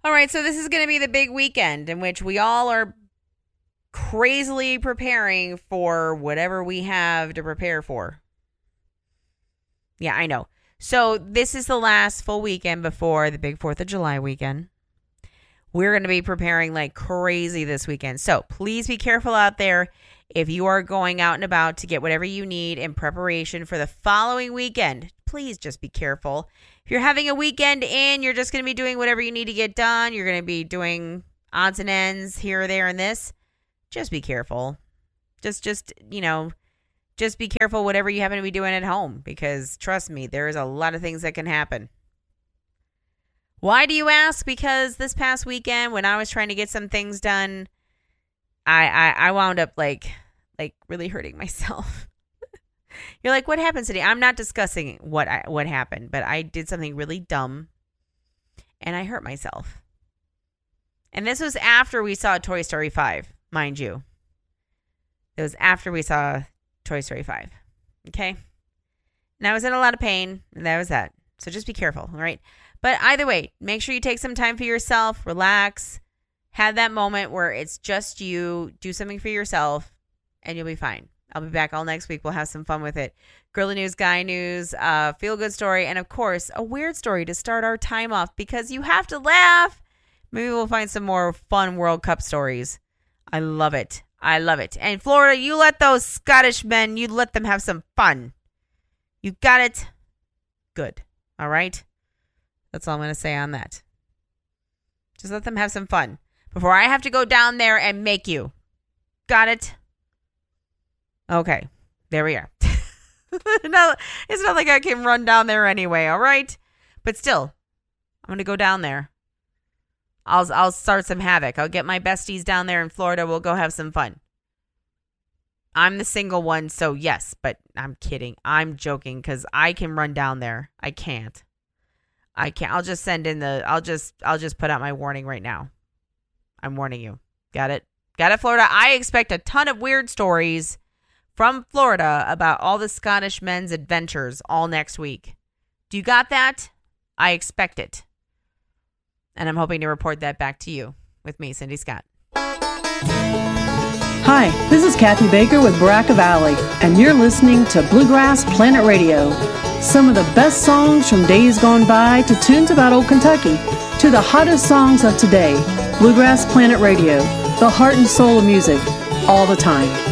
All right, so this is going to be the big weekend in which we all are crazily preparing for whatever we have to prepare for. Yeah, I know. So this is the last full weekend before the big 4th of July weekend. We're going to be preparing like crazy this weekend. So please be careful out there if you are going out and about to get whatever you need in preparation for the following weekend. Please just be careful. If you're having a weekend in, you're just going to be doing whatever you need to get done. You're going to be doing odds and ends here, there, and this. Just be careful. Just be careful whatever you happen to be doing at home, because trust me, there is a lot of things that can happen. Why do you ask? Because this past weekend when I was trying to get some things done, I wound up like really hurting myself. You're like, what happened today? I'm not discussing what happened, but I did something really dumb and I hurt myself. And this was after we saw Toy Story 5, mind you. It was after we saw Toy Story 5. Okay? And I was in a lot of pain, and that was that. So just be careful, all right? But either way, make sure you take some time for yourself, relax, have that moment where it's just you, do something for yourself, and you'll be fine. I'll be back all next week. We'll have some fun with it. Girly news, guy news, feel-good story, and of course, a weird story to start our time off because you have to laugh. Maybe we'll find some more fun World Cup stories. I love it. I love it. And Florida, you let those Scottish men, you let them have some fun. You got it? Good. All right? That's all I'm going to say on that. Just let them have some fun before I have to go down there and make you. Got it? Okay. There we are. No, it's not like I can run down there anyway, all right? But still, I'm going to go down there. I'll start some havoc. I'll get my besties down there in Florida. We'll go have some fun. I'm the single one, so yes, but I'm kidding. I'm joking because I can run down there. I can't. I'll just send in I'll just put out my warning right now. I'm warning you. Got it? Got it, Florida? I expect a ton of weird stories from Florida about all the Scottish men's adventures all next week. Do you got that? I expect it. And I'm hoping to report that back to you with me, Cindy Scott. Hi, this is Kathy Baker with Baraka Valley, and you're listening to Bluegrass Planet Radio. Some of the best songs from days gone by to tunes about old Kentucky to the hottest songs of today. Bluegrass Planet Radio, the heart and soul of music, all the time.